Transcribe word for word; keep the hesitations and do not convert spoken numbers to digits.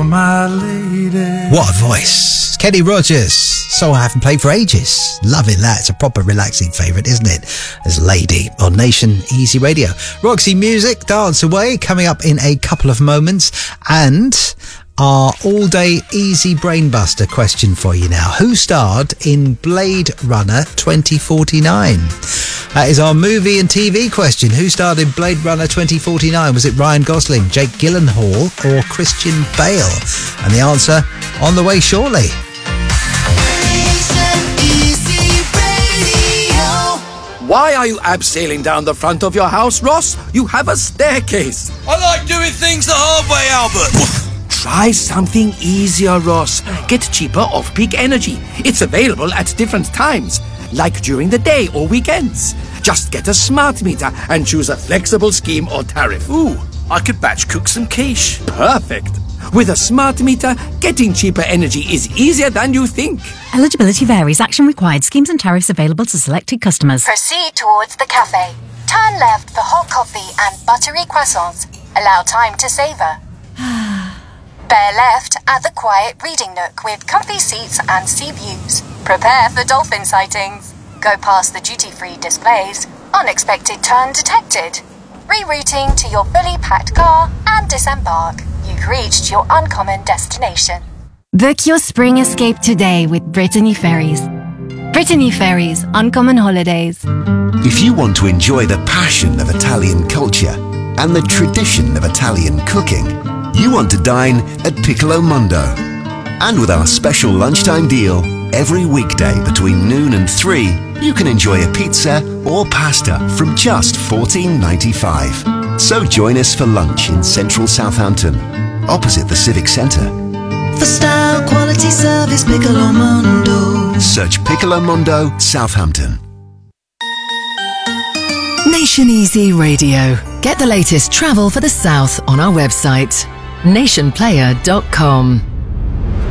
you're my lady. What a voice. Kenny Rogers. Song I haven't played for ages. Loving that. It's a proper relaxing favourite, isn't it? As Lady on Nation Easy Radio. Roxy Music, Dance Away, coming up in a couple of moments. And our all-day easy brainbuster question for you now. Who starred in Blade Runner twenty forty-nine? That is our movie and T V question. Who starred in Blade Runner twenty forty-nine? Was it Ryan Gosling, Jake Gyllenhaal or Christian Bale? And the answer on the way shortly. Why are you abseiling down the front of your house, Ross? You have a staircase. I like doing things the hard way, Albert. Try something easier, Ross. Get cheaper off-peak energy. It's available at different times, like during the day or weekends. Just get a smart meter and choose a flexible scheme or tariff. Ooh, I could batch cook some quiche. Perfect. With a smart meter, getting cheaper energy is easier than you think. Eligibility varies. Action required. Schemes and tariffs available to selected customers. Proceed towards the cafe. Turn left for hot coffee and buttery croissants. Allow time to savour. Bear left at the quiet reading nook with comfy seats and sea views. Prepare for dolphin sightings. Go past the duty-free displays. Unexpected turn detected. Rerouting to your fully packed car and disembark. You've reached your uncommon destination. Book your spring escape today with Brittany Ferries. Brittany Ferries, Uncommon Holidays. If you want to enjoy the passion of Italian culture and the tradition of Italian cooking, you want to dine at Piccolo Mondo. And with our special lunchtime deal, every weekday between noon and three, you can enjoy a pizza or pasta from just fourteen ninety-five. So join us for lunch in central Southampton, opposite the Civic Centre. For style, quality, service, Piccolo Mondo. Search Piccolo Mondo, Southampton. Nation Easy Radio. Get the latest travel for the South on our website, nation player dot com.